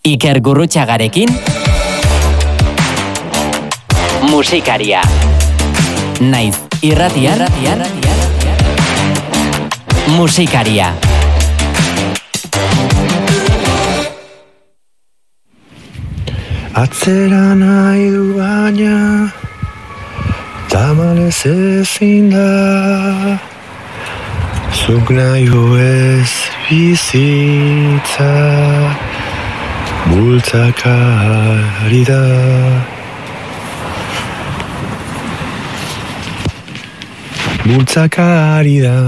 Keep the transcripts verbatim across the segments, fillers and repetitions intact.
Iker Gurrutxagarekin Musikaria. Naiz irratian Musikaria. Atzera nahi du baina tamalez ezin da, zuk nahi ez bizitza bultzakari da. Bultzakari da.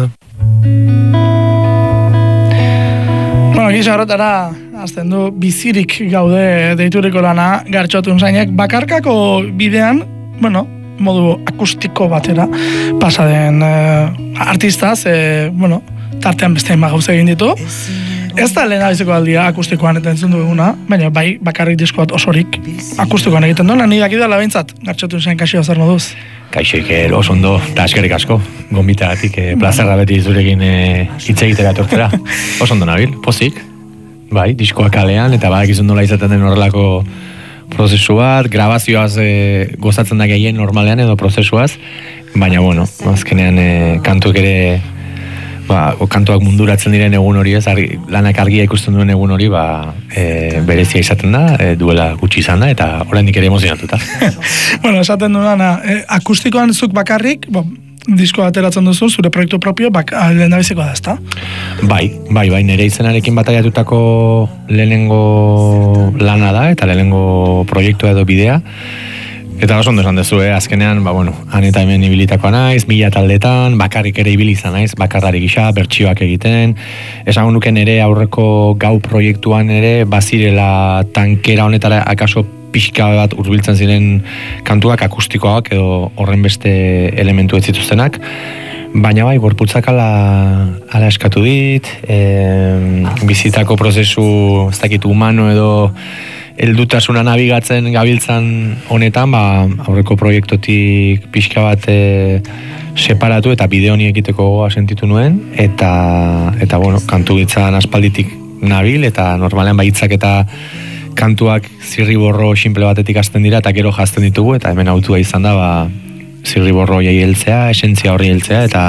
Bueno, gisa horretara azten du bizirik gaude deituriko lana Gartxotun zainek bakarkako bidean, bueno, modu akustiko batera pasaden eh, artistaz, eh, bueno, tartean beste hainbat gauza egin ditu. Ez da lehen abizeko aldia akustikoan eta entzun duguna, baina bai bakarrik disko bat osorik akustikoan egiten duena, ni dakidala behintzat Gartxotun zain kaixo zer moduz. Kaixo Iker, oso ondo, eta eskerrik asko, gombitagatik, eh, plazerra beti zurekin eh, hitz egitera etortzera. Oso ondo nabil, pozik, bai, diskoa kalean, eta badakizun nola izaten den horrelako prozesu bat, grabazioaz eh, gozatzen da gehien normalean edo prozesuaz, baina, bueno, azkenean eh, kantuek ere, ba, kantuak munduratzen diren egun hori ez, argi, lanak argia ikusten duen egun hori, ba, e, berezia izaten da, e, duela gutxi izan da, eta oraindik ere emozionatuta. Bueno, esaten duena, eh, akustikoan zuk bakarrik, bo, diskoa ateratzen duzu, zure proiektu propio, bak, lehen da bizikoa da, ezta? Bai, bai, bai, nire izenarekin bataiatutako lehenengo lana da, eta lehenengo proiektua edo bidea, eta oso ondo esan dezu, eh? Azkenean, ba, bueno, han eta hemen ibilitakoa naiz, mila taldetan, bakarrik ere ibili izan naiz, bakarrari gisa, bertsioak egiten, esango nuke nere aurreko gau proiektuan ere, bazirela tankera honetara akaso pixka bat hurbiltzen ziren kantuak akustikoak edo horren beste elementu ez zituztenak, baina bai, gorputzak ala, ala eskatu dit, e, bizitako prozesu, ez dakit, humano edo heldutasuna nabigatzen gabiltzan honetan, ba, aurreko proiektotik pixka bat e, separatu eta bideo honi egiteko gogoa sentitu nuen, eta, eta bueno, kantu gitzan aspalditik nabil, eta normalean baitzak eta kantuak zirriborro simple batetik hasten dira, eta gero jazten ditugu, eta hemen autua izan da, ba, zirriborro jai heltzea, esentzia horri heltzea, eta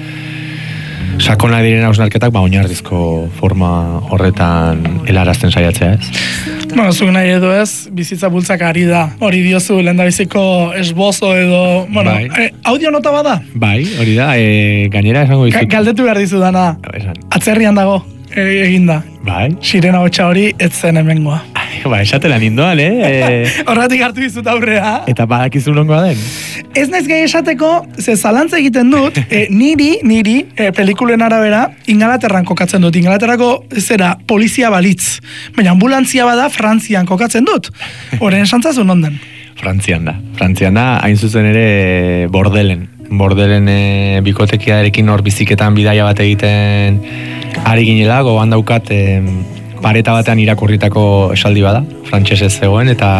sakona diren hausnarketak, ba, oinarrizko forma horretan helarazten saiatzea, ez? Bueno, zuk nahi edo ez, bizitza bultzak ari da. Hori diozu, lehen da biziko esbozo edo... Bueno, bai. eh, audio nota bada? Bai, hori da, e, gainera esango dizut. Galdetu behar dizu dana, atzerrian dago, e, eginda. Bai. Sirena hotxa hori, etzen hemengoa. Ba, esatela nindoan, eh? Horretik hartu dizut aurrea. Eta badakizu nongoa den? Ez naiz gai esateko, ze zalantza egiten dut, e, niri, niri, e, pelikulen arabera, Ingalaterran kokatzen dut. Ingalaterrako zera polizia balitz. Baina ambulantzia bada Frantzian kokatzen dut. Horren esantzazu nonden? Frantzian da. Frantzian da, hain zuzen ere Bordelen. Bordelen e, bikotekiarekin hor biziketan bidaia bat egiten ari ginela, gogoan daukat e, pareta batean irakurritako esaldi bada, frantsesez zegoen, eta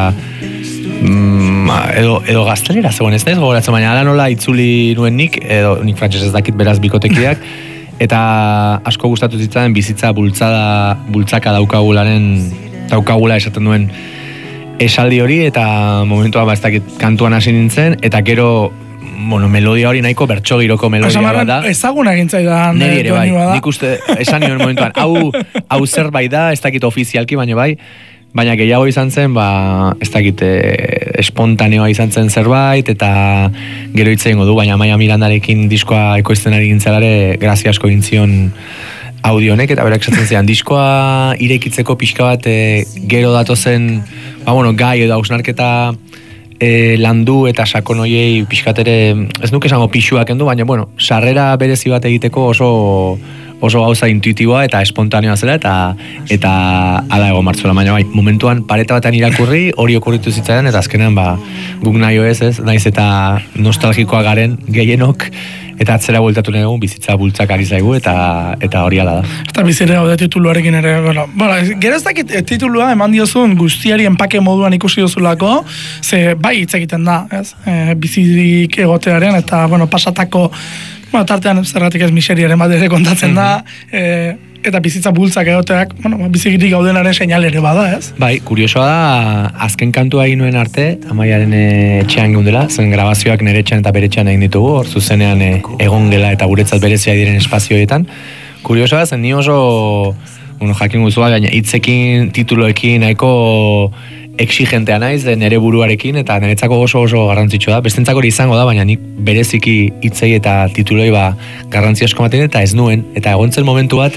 mm, edo, edo gaztelera zegoen, ez da ez gogoratzen, baina ala nola itzuli nuen nik, edo nik frantses ez dakit beraz bikotekiak, eta asko gustatu zitzaren bizitza bultzada, bultzaka daukagularen, daukagula esaten duen esaldi hori, eta momentua ba ez dakit kantuan hasi nintzen, eta gero bueno, melodia hori nahiko bertso giroko melodia bat da. Ezaguna gintzaidan. Neri ere bai, nik uste, esan nion momentuan, hau, hau zerbait da, ez dakit ofizialki, baina bai, baina gehiago izan zen, ba, ez dakit espontaneoa izan zen zerbait, eta gero hitz egingo du, baina Maia Mirandarekin diskoa ekoizten ari gintzelare, grazia asko gintzion audio honek, eta berak esatzen zean, diskoa irekitzeko pixka bat, e, gero datozen, ba, bueno, gai edo hausnarketa, E, landu eta sakon hoiei pixkatere, ez nuke esango pixuak endu, baina, bueno, sarrera berezi bat egiteko oso oso gauza intuitiboa eta espontaneoa zela, eta eta ala ego martzuela, baina bai, momentuan pareta batean irakurri, hori okurritu zitzaidan, eta azkenean, ba, guk nahi ez, ez, naiz eta nostalgikoa garen gehienok, eta atzera bueltatu nahi egun bizitza bultzak ari zaigu, eta eta hori ala da. Eta bizire gaude tituluarekin ere, bueno, bueno, gero ez dakit titulua eman diozun guztiari enpake moduan ikusi dozulako, ze bai hitz egiten da, ez, e, bizirik egotearen, eta, bueno, pasatako, bueno, tartean zerratik ez miseriaren bat ere kontatzen da, e, eta bizitza bultzak egoteak, bueno, bizigirik gaudenaren seinale ere bada, ez? Bai, kuriosoa da, azken kantua egin nuen arte, Amaiaren etxean geundela, zen grabazioak nire etxean eta bere etxean egin ditugu, hor zuzenean egon gela eta guretzat berezia diren espazioetan. Kuriosoa da, zen ni oso, bueno, jakin guzua, baina hitzekin, tituloekin, nahiko exigentea naiz, nire buruarekin, eta niretzako oso oso garrantzitsua da. Bestentzako hori izango da, baina nik bereziki hitzei eta tituloi ba, garrantzi asko ematen, eta ez nuen, eta egontzen momentu bat,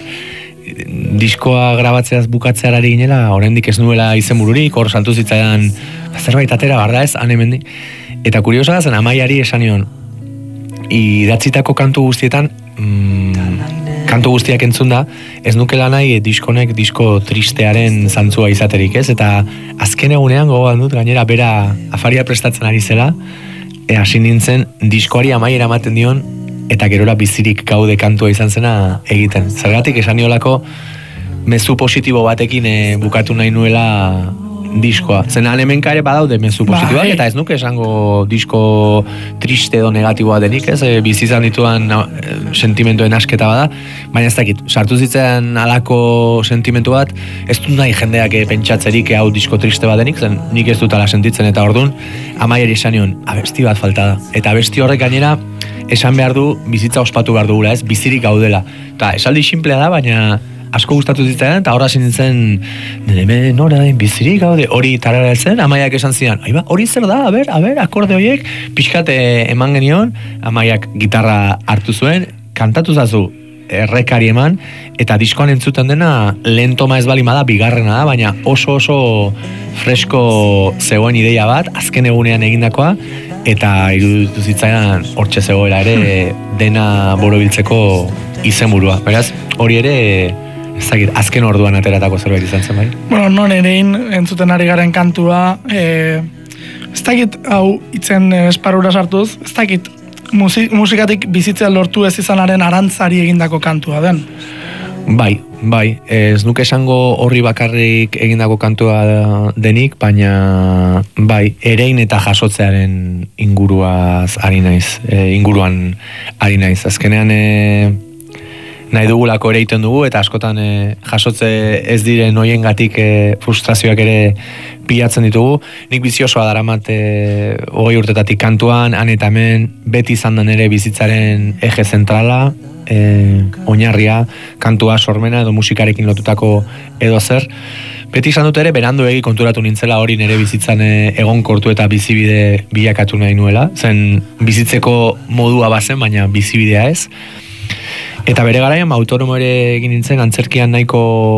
diskoa grabatzeaz bukatzearari ginela, oraindik ez nuela izenbururik, hor saltu zitzaidan zerbait atera, barda ez, han hemendi. Eta kuriosa da zen, Amaiari esan nion, idatzitako kantu guztietan, mm, kantu guztiak entzun da, ez nukela nahi diskonek disko tristearen zantzua izaterik, ez? Eta azken egunean gogoan dut, gainera bera afaria prestatzen ari zela, e, hasi nintzen diskoari amaiera ematen dion, eta gerora bizirik gaude kantua izan zena egiten. Zergatik esan niolako mezu positibo batekin e, bukatu nahi nuela diskoa. Zen hemenka ere badaude mezu positiboak, eta ez nuke esango disko triste edo negatiboa denik, ez? E, bizizan dituan e, sentimentuen asketa bada, baina ez dakit, sartu zitzen alako sentimentu bat, ez dut nahi jendeak e, pentsatzerik hau disko triste bat denik, zen nik ez dut ala sentitzen, eta ordun Amaiari esan nion, abesti bat falta da. Eta abesti horrek gainera, esan behar du, bizitza ospatu behar dugula, ez? Bizirik gaudela. Eta esaldi simplea da, baina asko gustatu zitzaidan, eta horra nintzen, nire norain bizirik gaude, hori tarara zen, Amaiak esan zidan, aiba, hori zer da, a ber, a ber, akorde horiek, pixkat eman genion, Amaiak gitarra hartu zuen, kantatu zazu, errekari eman, eta diskoan entzuten dena, lehen toma ez balima da, bigarrena da, baina oso oso fresko zegoen ideia bat, azken egunean egindakoa, eta iruditu zitzaidan hortxe zegoela ere dena borobiltzeko izenburua. Beraz, hori ere ez dakit, azken orduan ateratako zerbait izan zen bai? Bueno, non erein entzuten ari garen kantua, e, ez dakit hau itzen esparura sartuz, ez dakit musik, musikatik bizitzea lortu ez izanaren arantzari egindako kantua den. Bai, bai, ez nuke esango horri bakarrik egindako kantua denik, baina bai, erein eta jasotzearen inguruaz ari naiz, e, inguruan ari naiz. Azkenean e, nahi dugulako ere egiten dugu, eta askotan e, jasotze ez diren hoiengatik e, frustrazioak ere pilatzen ditugu. Nik biziosoa daramat e, hogei urtetatik kantuan, han eta hemen, beti izan den ere bizitzaren eje zentrala, e, oinarria, kantua, sormena edo musikarekin lotutako edo zer. Beti izan dut ere, berandu egi konturatu nintzela hori nire bizitzan e, egonkortu eta bizibide bilakatu nahi nuela. Zen bizitzeko modua bazen, baina bizibidea ez. Eta bere garaian, autonomo ere egin nintzen, antzerkian nahiko,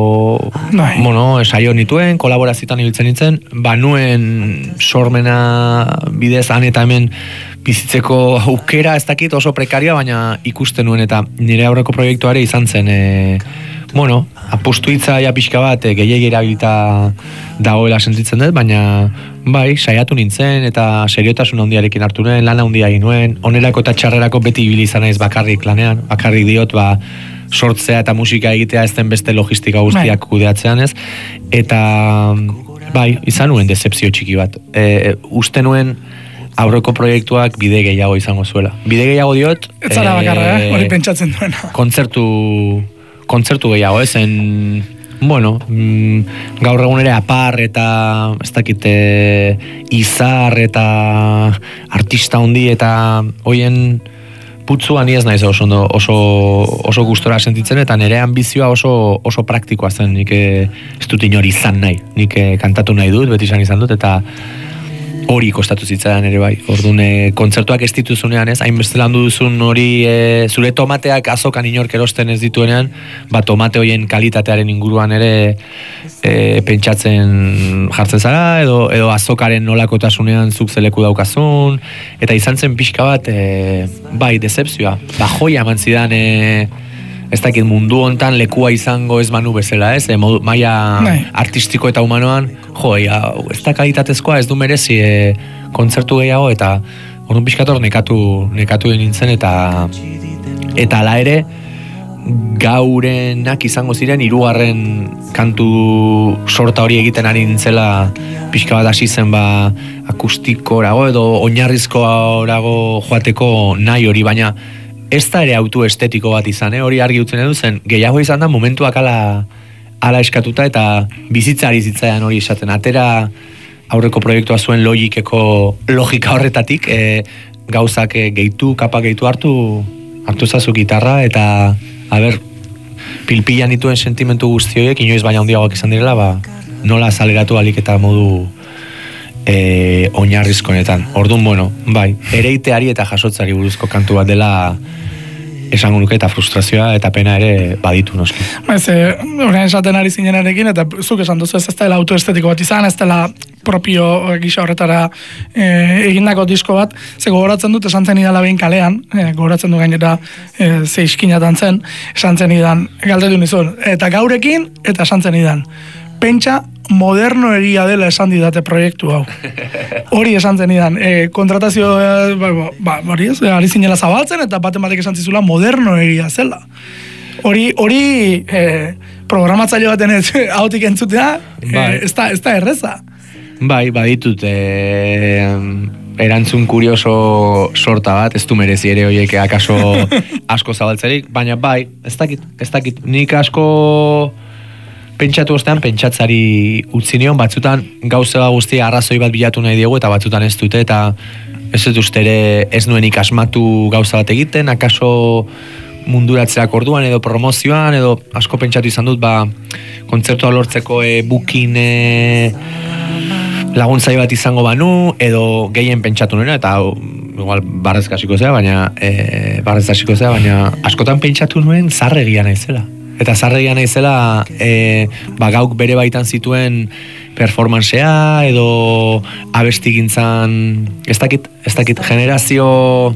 Nahi. bueno, saio nituen, kolaborazioetan ibiltzen nintzen, banuen sormena bidez han eta hemen bizitzeko aukera ez dakit oso prekarioa, baina ikusten nuen, eta nire aurreko proiektuare izan zen, e, bueno, apustu hitza ja pixka bat, e, gehiegi erabilita dagoela sentitzen dut, baina bai, saiatu nintzen, eta seriotasun handiarekin hartu nuen, lana handia egin nuen, onerako eta txarrerako beti ibili izan naiz bakarrik lanean, bakarrik diot, ba, sortzea eta musika egitea ez den beste logistika guztiak bai. Kudeatzean ez, eta bai, izan nuen decepzio txiki bat. E, uste nuen aurreko proiektuak bide gehiago izango zuela. Bide gehiago diot... Ez zara bakarra, eh? Hori pentsatzen duena. Kontzertu, kontzertu gehiago, ezen... Bueno, mm, gaur egun ere apar eta ez dakite izar eta artista handi eta hoien putzua ni ez naiz oso, oso, oso gustora sentitzen, eta nire ambizioa oso, oso praktikoa zen, nik ez dut inori izan nahi, nik kantatu nahi dut, beti izan izan dut, eta hori kostatu zitzaidan ere bai. Orduan, e, kontzertuak ez dituzunean ez, hainbeste landu duzun hori, e, zure tomateak azokan inork erosten ez dituenean, ba tomate horien kalitatearen inguruan ere e, pentsatzen jartzen zara, edo, edo azokaren nolakotasunean zuk zeleku daukazun, eta izan zen pixka bat, e, bai, decepzioa, ba joia eman zidan, e, ez dakit mundu hontan lekua izango ez manu bezala, ez? E, modu, maia Nei. artistiko eta humanoan, jo, ja, ez da kalitatezkoa, ez du merezi e, kontzertu gehiago, eta orduan pixkator nekatu, nekatu nintzen, eta eta ala ere, gaurenak izango ziren, hirugarren kantu sorta hori egiten ari nintzela, pixka bat hasi zen ba, akustikorago edo oinarrizkoago joateko nahi hori, baina ez da ere auto estetiko bat izan, eh? Hori argi utzen edu zen, gehiago izan da momentuak ala, ala eskatuta eta bizitzari zitzaidan hori esaten. Atera aurreko proiektua zuen logikeko logika horretatik, e, gauzak e, gehitu, kapa gehitu hartu, hartu zazu gitarra eta, haber, pilpilan dituen sentimentu guzti horiek, inoiz baina handiagoak izan direla, ba, nola azaleratu alik eta modu e, oinarrizkonetan. Orduan, bueno, bai, ereiteari eta jasotzari buruzko kantu bat dela esango nuke eta frustrazioa eta pena ere baditu noski. Ez, horrein esaten ari zinenarekin, eta zuk esan duzu ez ez dela autoestetiko bat izan, ez dela propio gisa horretara e, egindako disko bat, ze gogoratzen dut esan zen idala behin kalean, e, gogoratzen du gainera e, ze iskinatan zen, esan zen idan, galdetu nizun, eta gaurekin, eta esan zen idan, pentsa moderno egia dela esan didate proiektu hau. Hori esan zen idan, e, kontratazio, e, ba, ba, hori ez, ari zinela zabaltzen, eta baten batek esan zizula moderno egia zela. Hori, hori e, programatzaile baten ez, hautik entzutea, e, ez da, ez da erreza. Bai, baditut, e, erantzun kurioso sorta bat, ez du merezi ere horiek akaso asko zabaltzerik, baina bai, ez dakit, ez dakit, nik asko pentsatu ostean, pentsatzari utzi nion, batzutan gauza guztia arrazoi bat bilatu nahi diegu, eta batzutan ez dute, eta ez dut uste ere ez nuenik asmatu gauza bat egiten, akaso munduratzeak orduan, edo promozioan, edo asko pentsatu izan dut, ba, kontzertua lortzeko e, bukin e, laguntzai bat izango banu, edo gehien pentsatu nuena, eta igual barrez kasiko zea, baina e, barrez kasiko zea, baina askotan pentsatu nuen zarregia naizela. Eta zarregia naizela e, ba, gauk bere baitan zituen performancea edo abestigintzan, ez dakit, ez dakit, generazio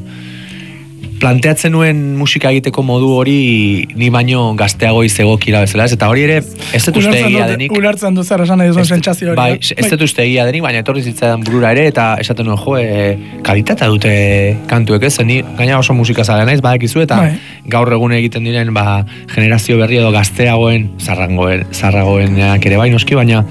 planteatzen nuen musika egiteko modu hori ni baino gazteago izegokila bezala, ez? Eta hori ere, ez dut uste egia denik. Ulertzen du zer esan nahi duzun sentsazio hori. Bai, ez dut uste egia denik, baina etorri zitzaidan burura ere, eta esaten nuen, jo, e, kalitatea dute kantuek, ez? Ni gaina oso musika zalea naiz, badakizu, eta bai, gaur egun egiten diren, ba, generazio berri edo gazteagoen, zarrangoen, zarragoenak ere bai noski, baina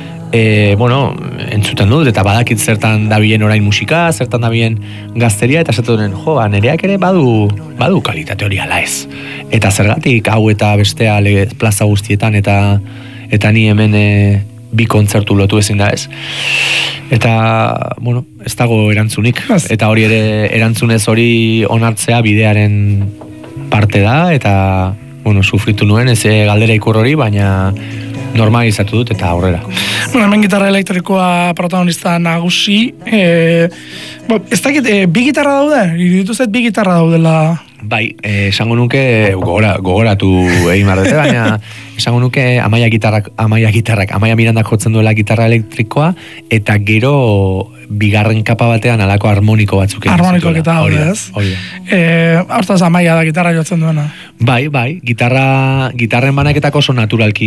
E, bueno, entzuten dut, eta badakit zertan dabilen orain musika, zertan dabilen gazteria, eta esaten duen, jo, nereak ere badu, badu kalitate hori ala ez. Eta zergatik hau eta bestea le, plaza guztietan, eta eta ni hemen e, bi kontzertu lotu ezin da ez. Eta, bueno, ez dago erantzunik. Eta hori ere erantzunez hori onartzea bidearen parte da, eta, bueno, sufritu nuen, ez galdera ikur hori, baina normalizatu dut eta aurrera. Bueno, hemen gitarra elektrikoa protagonista nagusi. E, bo, ez dakit, e, bi gitarra daude? Iruditu zait bi gitarra daudela. Bai, eh, esango nuke gogora, gogoratu egin mardete, baina esango nuke Amaia gitarrak, Amaia gitarrak, Amaia Mirandak jotzen duela gitarra elektrikoa, eta gero bigarren kapa batean alako harmoniko batzuk egin. Harmonikoak eta hori ez. E, hortaz Amaia da gitarra jotzen duena. Bai, bai, gitarra, gitarren banaketako oso naturalki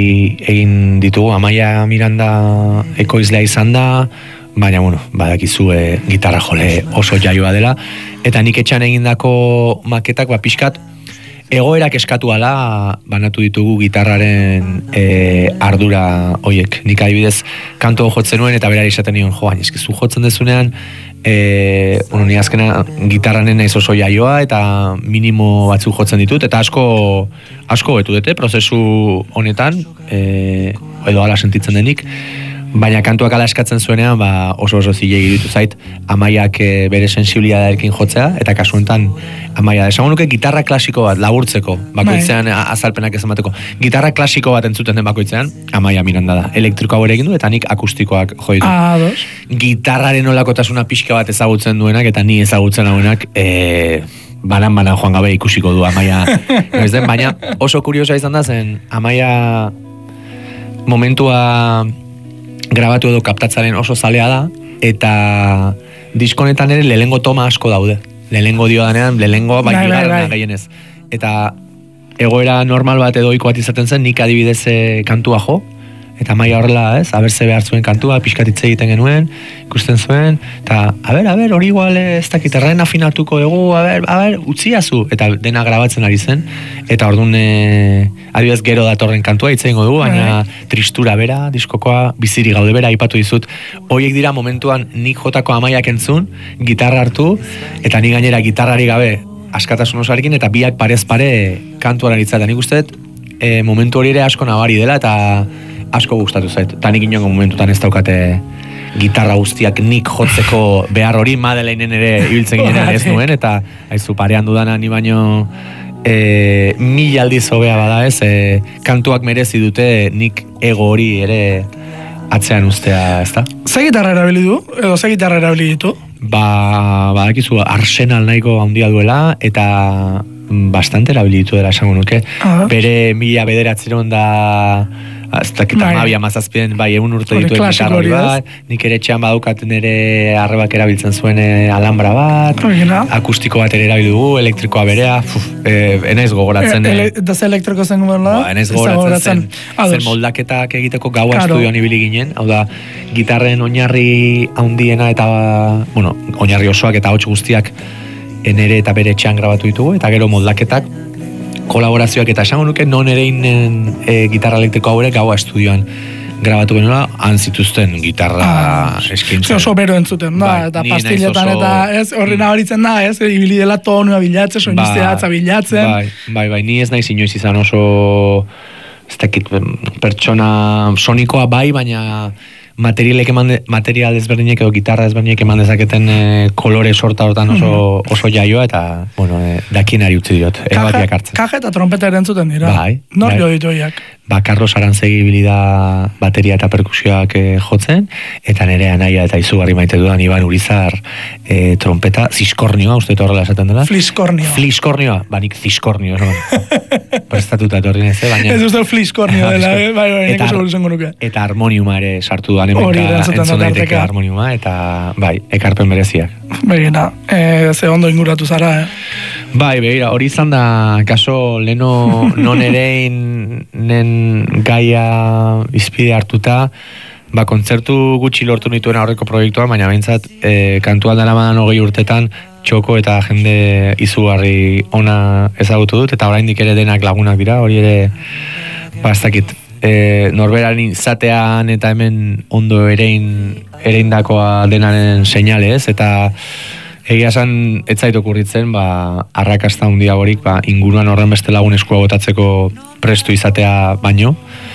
egin ditugu. Amaia Miranda ekoizlea izan da, baina, bueno, badakizu e, gitarra jole oso jaioa dela, eta nik etxan egindako maketak, ba, pixkat, egoerak eskatu ala banatu ditugu gitarraren e, ardura hoiek. Nik adibidez kantu jotzen nuen, eta berari esaten nion, joan, eskizu jotzen dezunean, e, bueno, ni azkena gitarranen naiz oso jaioa, eta minimo batzuk jotzen ditut, eta asko, asko betu dute, prozesu honetan, e, edo ala sentitzen denik, baina kantuak ala eskatzen zuenean, ba, oso oso zilegi iruditu zait Amaiak e, bere sensibilitatearekin jotzea, eta kasu honetan Amaia, esango nuke gitarra klasiko bat laburtzeko, bakoitzean azalpenak ez emateko. Gitarra klasiko bat entzuten den bakoitzean, Amaia Miranda da. Elektrikoa bere egin du, eta nik akustikoak jo ditu. Ah, dos. Gitarraren olakotasuna pixka bat ezagutzen duenak, eta ni ezagutzen hauenak, e, banan-banan joan gabe ikusiko du Amaia. Ez den, baina oso kuriosa izan da zen, Amaia momentua grabatu edo kaptatzaren oso zalea da, eta diskonetan ere lehengo toma asko daude. Lehengo dio danean, lehengo bai bigarrena gehienez. Eta egoera normal bat edo ohiko bat izaten zen, nik adibidez kantua jo, eta Amaia horrela, ez, abertze behar zuen kantua, pixkatitze egiten genuen, ikusten zuen, eta, a ber, a ber, hori igual ez dakit, erren afinatuko egu, a ber, a ber, utziazu, eta dena grabatzen ari zen, eta orduan, e, adibidez gero datorren kantua hitz egingo dugu, baina tristura bera, diskokoa, biziri gaude bera, aipatu dizut, horiek dira momentuan nik jotako Amaiak entzun, gitarra hartu, eta ni gainera gitarrari gabe, askatasun osoarekin, eta biak parez pare kantuaren itzaten. Nik uste dut, e, momentu hori ere asko nabari dela, eta asko gustatu zait. Eta nik inongo momentutan ez daukate gitarra guztiak nik jotzeko behar hori, Madeleinen ere ibiltzen ginean ez nuen, eta haizu parean dudana ni baino e, mil aldiz hobea bada ez, e, kantuak merezi dute nik ego hori ere atzean ustea, ez da? Ze gitarra erabili du? Edo ze gitarra erabili ditu? Ba, badakizu, Arsenal nahiko handia duela, eta bastante erabili ditu dela esango nuke. Ah. Bere mila bederatzeron da hasta que tamabia mazazpien, bai, egun urte dituen gitarra hori bat, nik ere etxean badaukat nire arrebak erabiltzen zuen alhambra bat, Origina. akustiko bat ere erabil dugu, elektrikoa berea, fuf, e, enaiz gogoratzen. E, Eta ze elektriko zen gudela? Ba, enaiz gogoratzen zen, zen moldaketak egiteko gaua claro. Estudioan ibili ginen, hau da, gitarren oinarri handiena eta, bueno, oinarri osoak eta hots guztiak nere eta bere etxean grabatu ditugu, eta gero moldaketak, kolaborazioak eta esango nuke non ereinen e, gitarra elektriko hau ere gaua estudioan grabatu genuela, han zituzten gitarra ah, eskintzen. Oso bero entzuten da, bai, eta pastiletan oso... eta ez, horri nabaritzen da, ez, ibili dela tonua bilatzen, soiniztea atza bilatzen. Bai, bai, bai, ni ez naiz inoiz izan oso, ez dakit, pertsona sonikoa bai, baina materialek eman de, material ezberdinek edo gitarra ezberdinek eman dezaketen e, kolore sorta hortan oso, mm-hmm. oso jaioa, eta, bueno, e, dakinari utzi diot, erabakiak hartzen. Kaje eta trompeta erantzuten dira. Bai. Nor bai. jo dituiak? Ba, Carlos Arantzegi bilida bateria eta perkusioak e, jotzen, eta nire anaia eta izugarri maite dudan Iban Urizar e, trompeta, ziskornioa, uste horrela esaten dela? Fliskornioa. Fliskornioa, ba, nik ziskornio, no? Prestatuta etorri neze, baina... Ez uste fliskornio dela, eh? bai, bai, neko seguru zengo nuke. Eta harmoniuma ere sartu duan hemenka entzun daiteke harmoniuma, eta bai, ekarpen bereziak. Begina, e, ze ondo inguratu zara, eh? Bai, begira, hori izan da, kaso, leno non erein nen gaia izpide hartuta, ba, kontzertu gutxi lortu nituen aurreko proiektua, baina behintzat, e, kantuan dara madan hogei urtetan, txoko eta jende izugarri ona ezagutu dut, eta oraindik ere denak lagunak dira, hori ere, ba, ez dakit, e, norberaren izatean eta hemen ondo erein, ereindakoa denaren seinale ez, eta egia esan ez zait okurritzen, ba, arrakasta handia horik, ba, inguruan horren beste lagun eskua botatzeko prestu izatea baino,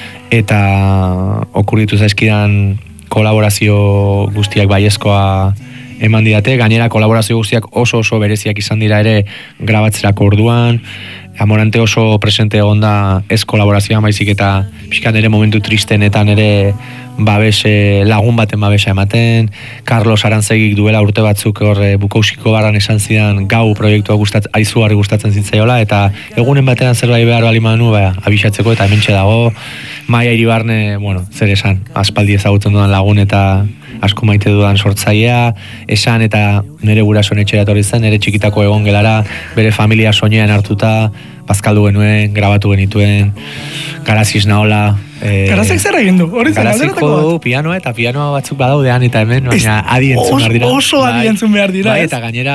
eta okurritu zaizkidan kolaborazio guztiak baiezkoa eman didate, gainera kolaborazio guztiak oso oso bereziak izan dira ere grabatzerako orduan, Amorante oso presente egon da ez kolaborazioa maizik eta pixkan ere momentu tristenetan ere babese, lagun baten babesa ematen, Carlos Arantzegik duela urte batzuk hor Bukauskiko barran esan zidan gau proiektua gustatzen, aizugarri gustatzen zintzaiola, eta egunen batean zerbait behar bali manu, ba, abisatzeko eta hementxe dago, Maia Iribarne, bueno, zer esan, aspaldi ezagutzen dudan lagun eta asko maite dudan sortzailea, esan eta nire gurasoen etxera etorri zen, nire txikitako egon gelara, bere familia soinean hartuta, bazkaldu genuen, grabatu genituen, Garaziz naola. E, Garazek zer egin du? Garazik du pianoa, eta pianoa batzuk badaudean eta hemen, baina adi entzun behar dira. Oso adi entzun behar dira. Bai, eta gainera,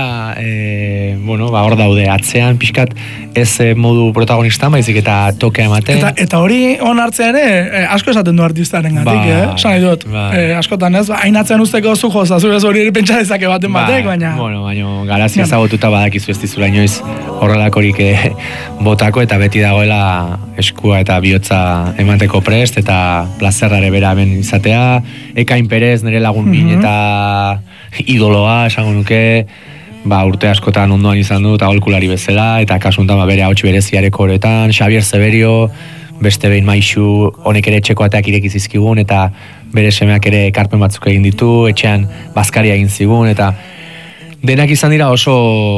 e, bueno, ba, hor daude, atzean, pixkat, ez modu protagonista, baizik eta tokea ematen. Eta, eta hori on hartzea ere, eh, asko esaten du artistaren gatik, ba, eh? San dut, ba. eh, askotan ez, ba, hainatzen usteko zu joza, zure hori ere pentsa dezake baten ba, batek, baina... Bueno, baina Garazi ezagututa badakizu ez dizula inoiz horrelakorik eh, botako, eta beti dagoela eskua eta bihotza emateko prest, eta plazerrare bera hemen izatea, Ekain Perez nire lagun min mm-hmm. eta idoloa, esango nuke, ba, urte askotan ondoan izan du, eta aholkulari bezala, eta kasuntan ba, bere ahots bereziareko horretan, Xavier Severio, beste behin Maixu, honek ere etxeko ateak ireki zizkigun, eta bere semeak ere ekarpen batzuk egin ditu, etxean bazkaria egin zigun, eta denak izan dira oso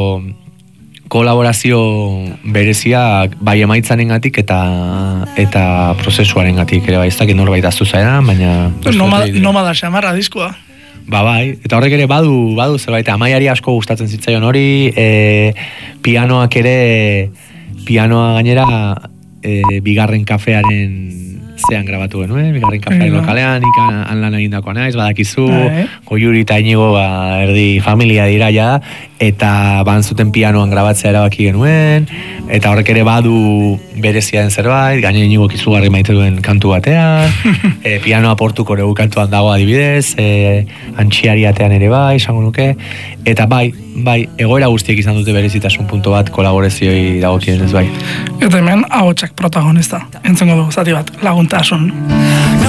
kolaborazio bereziak bai emaitzanengatik eta eta prozesuarengatik ere bai, ez dakit norbait aztu zaeran, baina... Nomada, nomada xamarra diskoa. Ba bai, eta horrek ere badu, badu zerbait, Amaiari asko gustatzen zitzaion hori, e, pianoak ere, pianoa gainera, e, bigarren kafearen zean grabatu genuen, bigarren kafein Bai. lokalean, ikan han lan egindakoa naiz, badakizu, Bai. Goiuri eta Inigo, ba, erdi familia dira ja, eta ban zuten pianoan grabatzea erabaki genuen, eta horrek ere badu berezia den zerbait, gaine Inigo izugarri maite duen kantu batean, e, pianoa portuko regu kantuan dago adibidez, e, antxiariatean ere bai, esango nuke, eta bai, bai, egoera guztiek izan dute berezitasun puntu bat kolaborazioei dagokien ez bai. Eta hemen, ahotsak protagonista. Entzongo dugu, zati bat, laguntasun.